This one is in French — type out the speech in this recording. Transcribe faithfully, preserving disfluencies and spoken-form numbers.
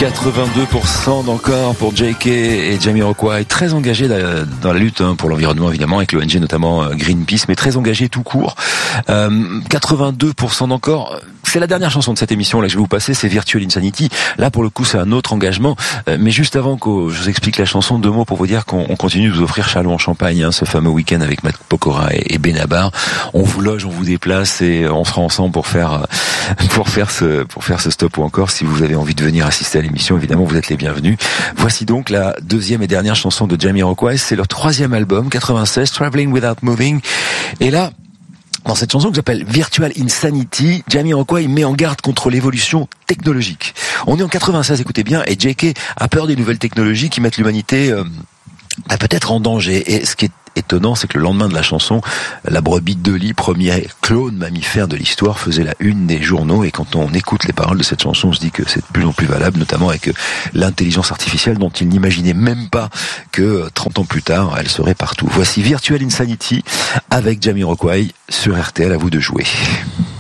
quatre-vingt-deux pour cent d'encore pour J K et Jamiroquai, très engagés dans la lutte pour l'environnement évidemment, avec l'O N G notamment Greenpeace, mais très engagés tout court. Euh, quatre-vingt-deux pour cent d'encore, c'est la dernière chanson de cette émission là que je vais vous passer, c'est Virtual Insanity. Là pour le coup c'est un autre engagement, mais juste avant que je vous explique la chanson, deux mots pour vous dire qu'on continue de vous offrir Châlons en Champagne, hein, ce fameux week-end avec Matt Pokora et, et Benabar. On vous loge, on vous déplace et on sera ensemble pour faire pour faire ce pour faire ce stop, ou encore si vous avez envie de venir assister à l'émission, évidemment vous êtes les bienvenus. Voici donc la deuxième et dernière chanson de Jamiroquai, c'est leur troisième album, quatre-vingt-seize, Traveling Without Moving. Et là, dans cette chanson que j'appelle Virtual Insanity, Jamiroquai met en garde contre l'évolution technologique. On est en quatre-vingt-seize, écoutez bien, et J K a peur des nouvelles technologies qui mettent l'humanité euh, peut-être en danger. Et ce qui est étonnant, c'est que le lendemain de la chanson, la brebis Dolly, premier clone mammifère de l'histoire, faisait la une des journaux. Et quand on écoute les paroles de cette chanson, on se dit que c'est de plus en plus valable, notamment avec l'intelligence artificielle dont il n'imaginait même pas que trente ans plus tard, elle serait partout. Voici Virtual Insanity avec Jamiroquai sur R T L, à vous de jouer.